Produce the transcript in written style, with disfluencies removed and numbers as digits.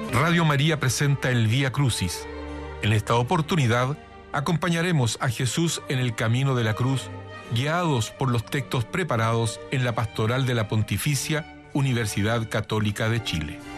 Radio María presenta el Vía Crucis. En esta oportunidad, acompañaremos a Jesús en el camino de la cruz, guiados por los textos preparados en la Pastoral de la Pontificia Universidad Católica de Chile.